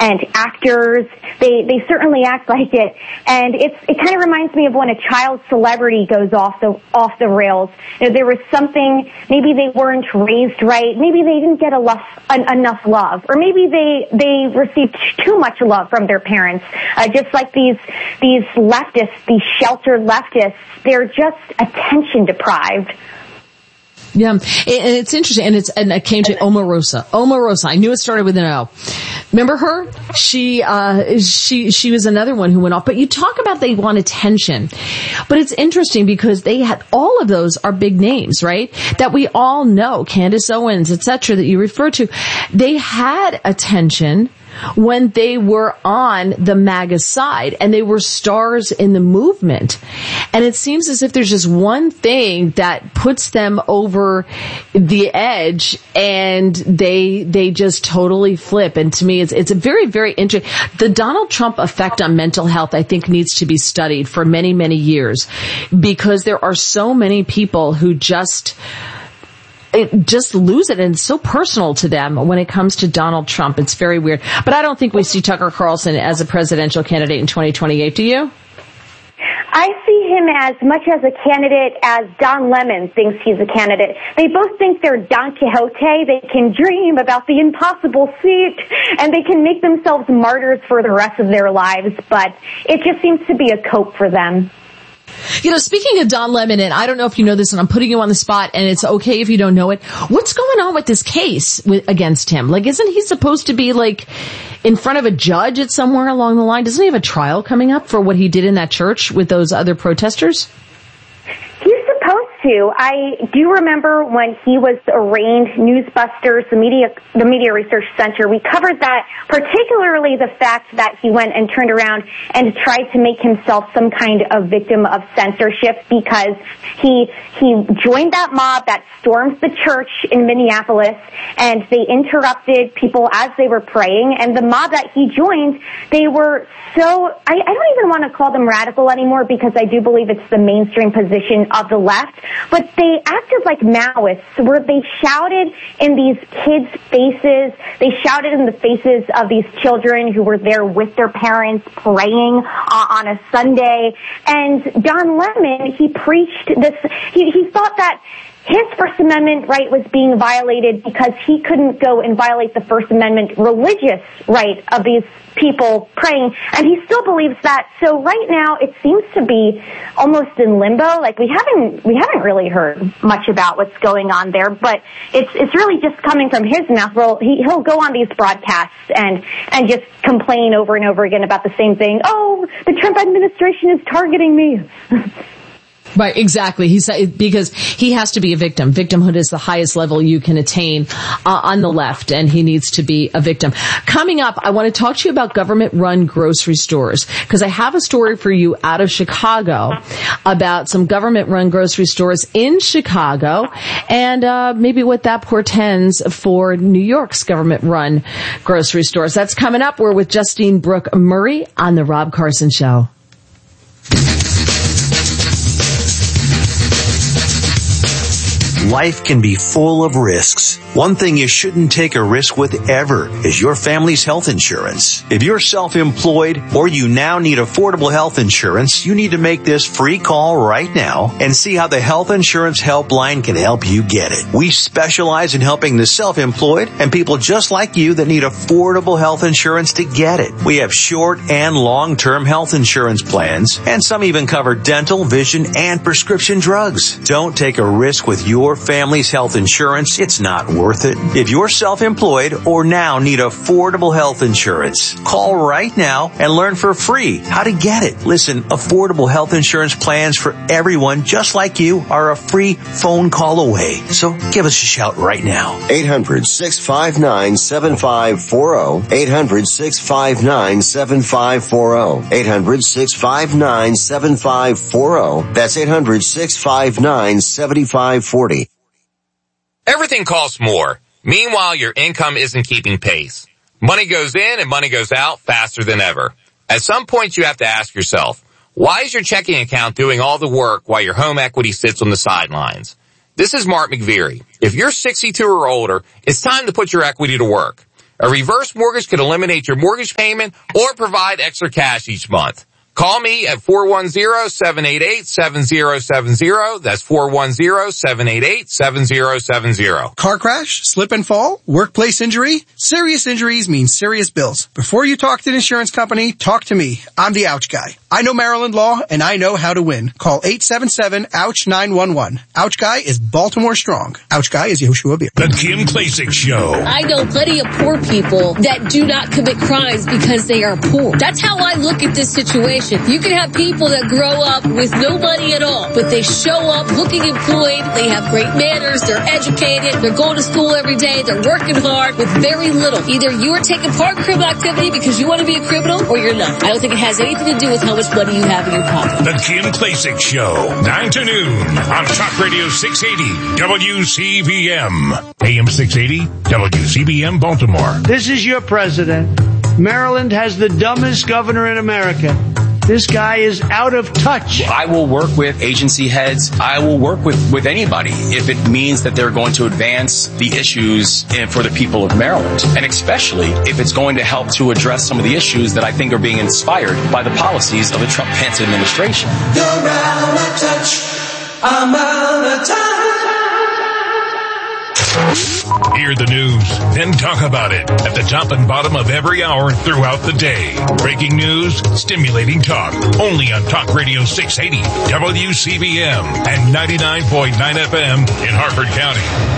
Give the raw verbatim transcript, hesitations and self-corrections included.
and actors. They they certainly act like it, and it's it kind of reminds me of when a child celebrity goes off the off the rails. You know, there was something, maybe they weren't raised right, maybe they didn't get enough enough love, or maybe they they received too much love from their parents. Uh, just like these these leftists, these sheltered leftists, they're just attention deprived. Yeah, and it's interesting, and it's and I came to Omarosa. Omarosa, I knew it started with an O. Remember her? She uh she she was another one who went off. But you talk about they want attention, but it's interesting because they had all of those are big names, right? That we all know, Candace Owens, et cetera, that you refer to. They had attention when they were on the MAGA side, and they were stars in the movement. And it seems as if there's just one thing that puts them over the edge, and they they just totally flip. And to me, it's it's a very, very interesting. The Donald Trump effect on mental health, I think, needs to be studied for many, many years, because there are so many people who just It just lose it, and it's so personal to them when it comes to Donald Trump. It's very weird. But I don't think we see Tucker Carlson as a presidential candidate in twenty twenty-eight. Do you? I see him as much as a candidate as Don Lemon thinks he's a candidate. They both think they're Don Quixote. They can dream about the impossible feat, and they can make themselves martyrs for the rest of their lives. But it just seems to be a cope for them. You know, speaking of Don Lemon, and I don't know if you know this, and I'm putting you on the spot, and it's okay if you don't know it. What's going on with this case with, against him? Like, isn't he supposed to be, like, in front of a judge at somewhere along the line? Doesn't he have a trial coming up for what he did in that church with those other protesters? He's supposed to. I do remember when he was arraigned, Newsbusters, the media, the Media Research Center, we covered that, particularly the fact that he went and turned around and tried to make himself some kind of victim of censorship, because he he joined that mob that stormed the church in Minneapolis, and they interrupted people as they were praying. And the mob that he joined, they were so, I, I don't even want to call them radical anymore, because I do believe it's the mainstream position of the left, but they acted like Maoists, where they shouted in these kids' faces, they shouted in the faces of these children who were there with their parents praying uh, on a Sunday. And Don Lemon, he preached this, he, he thought that his First Amendment right was being violated because he couldn't go and violate the First Amendment religious right of these people praying, and he still believes that. So right now it seems to be almost in limbo. Like, we haven't we haven't really heard much about what's going on there, but it's it's really just coming from his mouth. Well, he he'll go on these broadcasts and and just complain over and over again about the same thing. Oh, the Trump administration is targeting me. Right, exactly. He's because he has to be a victim. Victimhood is the highest level you can attain uh, on the left, and he needs to be a victim. Coming up, I want to talk to you about government-run grocery stores, because I have a story for you out of Chicago about some government-run grocery stores in Chicago, and uh maybe what that portends for New York's government-run grocery stores. That's coming up. We're with Justine Brooke Murray on The Rob Carson Show. Life can be full of risks. One thing you shouldn't take a risk with ever is your family's health insurance. If you're self-employed or you now need affordable health insurance, you need to make this free call right now and see how the Health Insurance Helpline can help you get it. We specialize in helping the self-employed and people just like you that need affordable health insurance to get it. We have short and long-term health insurance plans, and some even cover dental, vision, and prescription drugs. Don't take a risk with your family's health insurance. It's not worth it. If you're self-employed or now need affordable health insurance, call right now and learn for free how to get it. Listen, affordable health insurance plans for everyone just like you are a free phone call away. So give us a shout right now. eight hundred, six five nine, seven five four zero. eight hundred, six five nine, seven five four zero. eight hundred, six five nine, seven five four zero. That's eight hundred, six five nine, seven five four zero. Everything costs more. Meanwhile, your income isn't keeping pace. Money goes in and money goes out faster than ever. At some point, you have to ask yourself, why is your checking account doing all the work while your home equity sits on the sidelines? This is Mark McVeary. If you're sixty-two or older, it's time to put your equity to work. A reverse mortgage could eliminate your mortgage payment or provide extra cash each month. Call me at four one zero, seven eight eight, seven zero seven zero. That's four one zero, seven eight eight, seven zero seven zero. Car crash, slip and fall, workplace injury. Serious injuries mean serious bills. Before you talk to an insurance company, talk to me. I'm the Ouch Guy. I know Maryland law and I know how to win. Call eight seven seven, ouch, nine one one. Ouch Guy is Baltimore strong. Ouch Guy is Yoshua Beer. The Kim Klacik Show. I know plenty of poor people that do not commit crimes because they are poor. That's how I look at this situation. You can have people that grow up with no money at all, but they show up looking employed, they have great manners, they're educated, they're going to school every day, they're working hard with very little. Either you are taking part in criminal activity because you want to be a criminal or you're not. I don't think it has anything to do with how much money you have in your pocket. The Kim Klacik Show, nine to noon on Talk Radio six eighty W C B M. A M six eighty W C B M Baltimore. This is your president. Maryland has the dumbest governor in America. This guy is out of touch. I will work with agency heads. I will work with, with anybody if it means that they're going to advance the issues for the people of Maryland. And especially if it's going to help to address some of the issues that I think are being inspired by the policies of the Trump-Pence administration. You're out of touch. I'm out of touch. Hear the news, then talk about it at the top and bottom of every hour throughout the day. Breaking news, stimulating talk, only on Talk Radio six eighty W C B M and ninety-nine point nine F M in Harford County.